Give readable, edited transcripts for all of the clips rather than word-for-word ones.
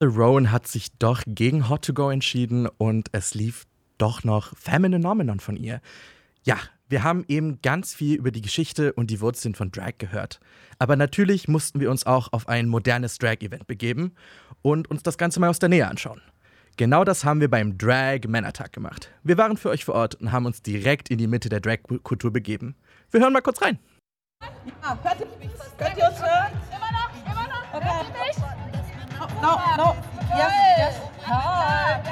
Rowan hat sich doch gegen Hot to Go entschieden und es lief doch noch Feminine Phenomenon von ihr. Ja, wir haben eben ganz viel über die Geschichte und die Wurzeln von Drag gehört. Aber natürlich mussten wir uns auch auf ein modernes Drag-Event begeben und uns das Ganze mal aus der Nähe anschauen. Genau das haben wir beim Drag Männertag gemacht. Wir waren für euch vor Ort und haben uns direkt in die Mitte der Drag-Kultur begeben. Wir hören mal kurz rein. Ja, könnt ihr uns hören? Immer noch. Okay. Hört ihr mich? No. Yes. Hi.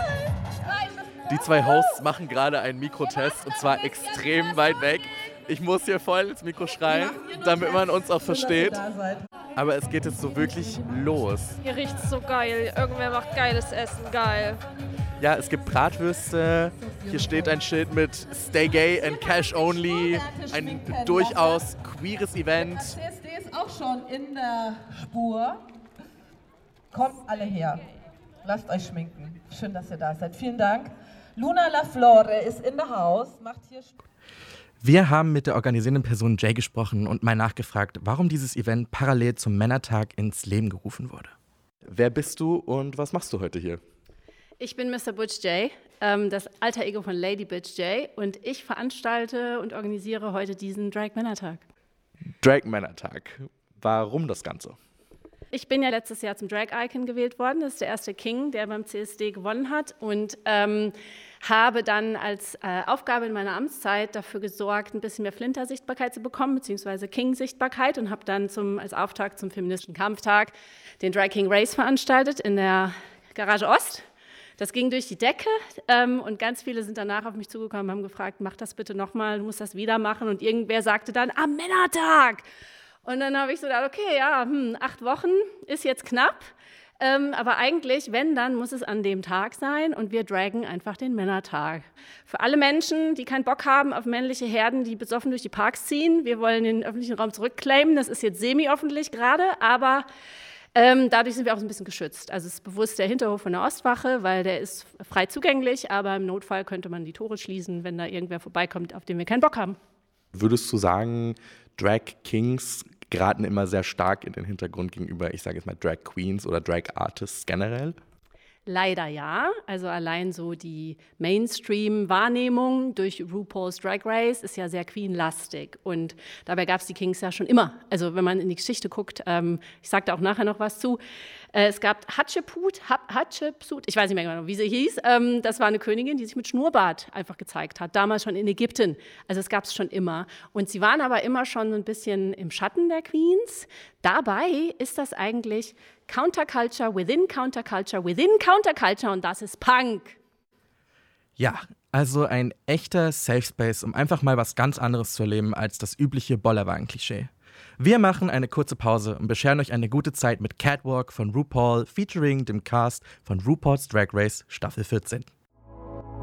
Die zwei Hosts machen gerade einen Mikrotest und zwar extrem weit weg. Ich muss hier voll ins Mikro schreien, damit man uns auch versteht. Aber es geht jetzt so wirklich los. Hier riecht's so geil. Irgendwer macht geiles Essen. Geil. Ja, es gibt Bratwürste. Hier steht ein Schild mit Stay Gay and Cash Only. Ein durchaus queeres Event. CSD ist auch schon in der Spur. Kommt alle her. Lasst euch schminken. Schön, dass ihr da seid. Vielen Dank. Luna LaFlore ist in der Haus, macht hier. Wir haben mit der organisierenden Person Jay gesprochen und mal nachgefragt, warum dieses Event parallel zum Männertag ins Leben gerufen wurde. Wer bist du und was machst du heute hier? Ich bin Mr. Butch J, das alter Ego von Lady Butch J, und ich veranstalte und organisiere heute diesen Drag Männertag. Drag Männertag. Warum das Ganze? Ich bin ja letztes Jahr zum Drag Icon gewählt worden. Das ist der erste King, der beim CSD gewonnen hat. Und habe dann als Aufgabe in meiner Amtszeit dafür gesorgt, ein bisschen mehr Flinter-Sichtbarkeit zu bekommen, beziehungsweise King-Sichtbarkeit. Und habe dann als Auftakt zum feministischen Kampftag den Drag King Race veranstaltet in der Garage Ost. Das ging durch die Decke und ganz viele sind danach auf mich zugekommen und haben gefragt, mach das bitte nochmal, du musst das wieder machen. Und irgendwer sagte dann, am Männertag! Und dann habe ich so gedacht, okay, ja, 8 Wochen ist jetzt knapp, aber eigentlich, wenn, dann muss es an dem Tag sein und wir dragen einfach den Männertag. Für alle Menschen, die keinen Bock haben auf männliche Herden, die besoffen durch die Parks ziehen, wir wollen den öffentlichen Raum zurückclaimen, das ist jetzt semi-öffentlich gerade, aber dadurch sind wir auch so ein bisschen geschützt. Also es ist bewusst der Hinterhof von der Ostwache, weil der ist frei zugänglich, aber im Notfall könnte man die Tore schließen, wenn da irgendwer vorbeikommt, auf den wir keinen Bock haben. Würdest du sagen, Drag Kings geraten immer sehr stark in den Hintergrund gegenüber, ich sage jetzt mal, Drag Queens oder Drag Artists generell? Leider ja. Also allein so die Mainstream-Wahrnehmung durch RuPaul's Drag Race ist ja sehr Queen-lastig. Und dabei gab es die Kings ja schon immer. Also wenn man in die Geschichte guckt, ich sage da auch nachher noch was zu, es gab Hatshepsut, ich weiß nicht mehr genau, wie sie hieß. Das war eine Königin, die sich mit Schnurrbart einfach gezeigt hat, damals schon in Ägypten. Also es gab es schon immer. Und sie waren aber immer schon so ein bisschen im Schatten der Queens. Dabei ist das eigentlich Counterculture within Counterculture within Counterculture und das ist Punk. Ja, also ein echter Safe Space, um einfach mal was ganz anderes zu erleben als das übliche Bollerwagen-Klischee. Wir machen eine kurze Pause und bescheren euch eine gute Zeit mit Catwalk von RuPaul featuring dem Cast von RuPaul's Drag Race Staffel 14.